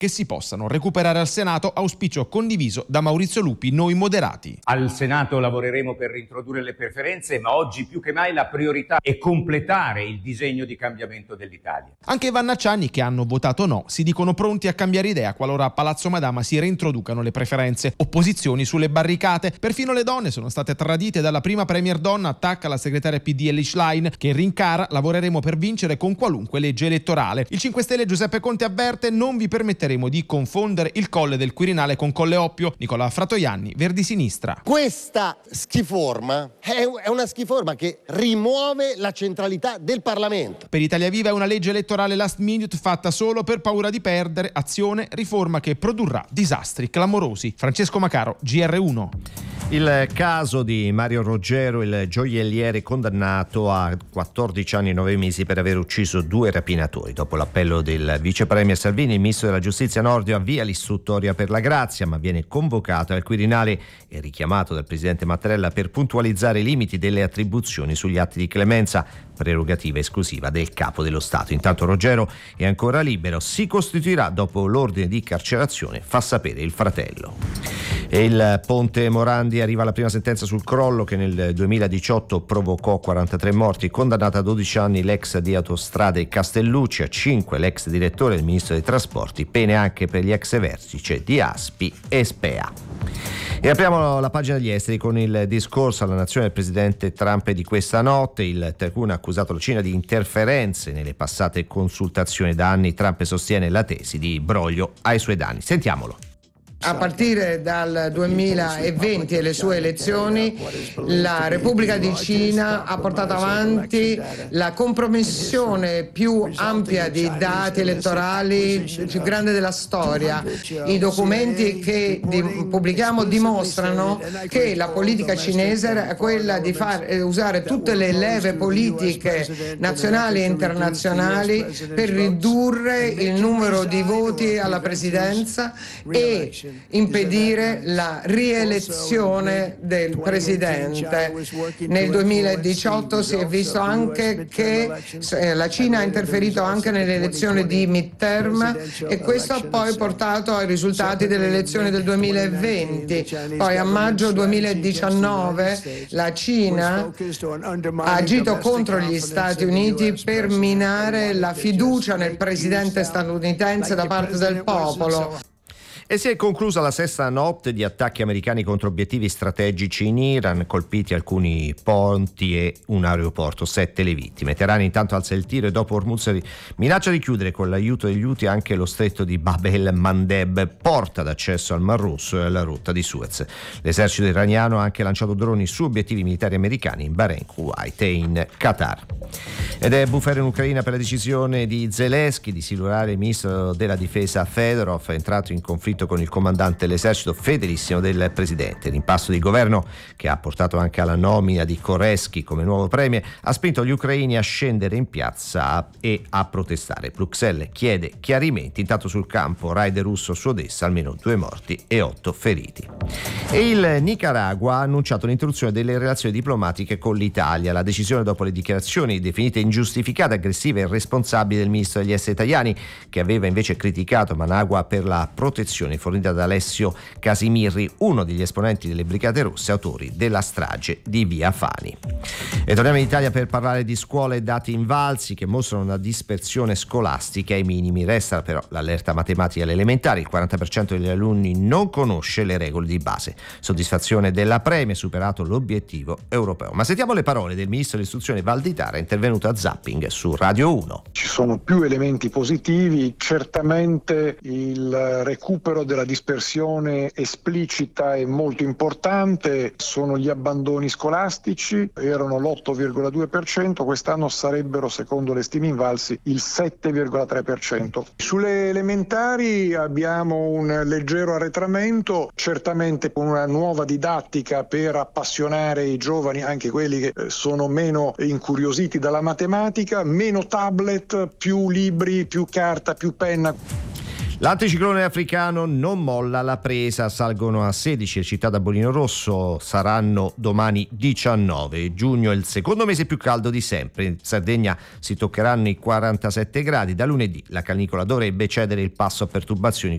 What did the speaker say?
che si possano recuperare al Senato, auspicio condiviso da Maurizio Lupi, Noi Moderati. Al Senato lavoreremo per reintrodurre le preferenze, ma oggi più che mai la priorità è completare il disegno di cambiamento dell'Italia. Anche i vannacciani, che hanno votato no, si dicono pronti a cambiare idea qualora a Palazzo Madama si reintroducano le preferenze. Opposizioni sulle barricate, perfino le donne sono state tradite dalla prima premier donna, attacca la segretaria PD Elly Schlein, che rincara: lavoreremo per vincere con qualunque legge elettorale. Il 5 Stelle Giuseppe Conte avverte: non vi permetteremo di confondere il Colle del Quirinale con Colle Oppio. Nicola Fratoianni, Verdi Sinistra. Questa schiforma è una schiforma che rimuove la centralità del Parlamento. Per Italia Viva è una legge elettorale last minute fatta solo per paura di perdere. Azione, riforma che produrrà disastri clamorosi. Francesco Macaro, GR1. Il caso di Mario Roggero, il gioielliere condannato a 14 anni e 9 mesi per aver ucciso 2 rapinatori. Dopo l'appello del vice premier Salvini, il ministro della giustizia Nordio avvia l'istruttoria per la grazia, ma viene convocato al Quirinale e richiamato dal presidente Mattarella per puntualizzare i limiti delle attribuzioni sugli atti di clemenza, prerogativa esclusiva del capo dello Stato. Intanto Roggero è ancora libero, si costituirà dopo l'ordine di carcerazione, fa sapere il fratello. E il ponte Morandi, arriva la prima sentenza sul crollo che nel 2018 provocò 43 morti. Condannato a 12 anni l'ex di Autostrade Castellucci, a 5 l'ex direttore del ministro dei trasporti, pene anche per gli ex vertici di Aspi e Spea. E apriamo la pagina degli esteri con il discorso alla nazione del presidente Trump di questa notte. Il Tycoon ha accusato la Cina di interferenze nelle passate consultazioni. Da anni Trump sostiene la tesi di broglio ai suoi danni. Sentiamolo. A partire dal 2020 e le sue elezioni, la Repubblica di Cina ha portato avanti la compromissione più ampia di dati elettorali più grande della storia. I documenti che pubblichiamo dimostrano che la politica cinese è quella di usare tutte le leve politiche nazionali e internazionali per ridurre il numero di voti alla presidenza e impedire la rielezione del presidente. Nel 2018 si è visto anche che la Cina ha interferito anche nelle elezioni di midterm e questo ha poi portato ai risultati delle elezioni del 2020. Poi a maggio 2019 la Cina ha agito contro gli Stati Uniti per minare la fiducia nel presidente statunitense da parte del popolo. E si è conclusa la sesta notte di attacchi americani contro obiettivi strategici in Iran, colpiti alcuni ponti e un aeroporto, 7 le vittime. Teheran intanto alza il tiro e dopo Hormuz minaccia di chiudere con l'aiuto degli Houthi anche lo stretto di Bab el-Mandeb, porta d'accesso al Mar Rosso e alla rotta di Suez. L'esercito iraniano ha anche lanciato droni su obiettivi militari americani in Bahrain, Kuwait e in Qatar. Ed è bufera in Ucraina per la decisione di Zelensky di silurare il ministro della difesa Fedorov, entrato in conflitto con il comandante dell'esercito fedelissimo del presidente. L'impasto di governo, che ha portato anche alla nomina di Koreskyi come nuovo premier, ha spinto gli ucraini a scendere in piazza e a protestare. Bruxelles chiede chiarimenti. Intanto sul campo raid russo su Odessa, almeno 2 morti e 8 feriti. E il Nicaragua ha annunciato l'interruzione delle relazioni diplomatiche con l'Italia. La decisione dopo le dichiarazioni definite ingiustificate, aggressive e irresponsabili del ministro degli esteri italiani, che aveva invece criticato Managua per la protezione fornita da Alessio Casimirri, uno degli esponenti delle Brigate Rosse, autori della strage di Via Fani. E torniamo in Italia per parlare di scuole e dati invalsi che mostrano una dispersione scolastica ai minimi. Resta però l'allerta matematica alle elementari: il 40% degli alunni non conosce le regole di base. Soddisfazione della Premier, superato l'obiettivo europeo. Ma sentiamo le parole del ministro dell'istruzione Valditara, intervenuto a Zapping su Radio 1. Ci sono più elementi positivi, certamente il recupero della dispersione esplicita è molto importante, sono gli abbandoni scolastici, erano l'8,2%, quest'anno sarebbero, secondo le stime invalsi, il 7,3%. Sulle elementari abbiamo un leggero arretramento, certamente con una nuova didattica per appassionare i giovani, anche quelli che sono meno incuriositi dalla matematica, meno tablet, più libri, più carta, più penna. L'anticiclone africano non molla la presa, salgono a 16 le città da bollino rosso, saranno domani 19. Giugno è il secondo mese più caldo di sempre, in Sardegna si toccheranno i 47 gradi, da lunedì la canicola dovrebbe cedere il passo a perturbazioni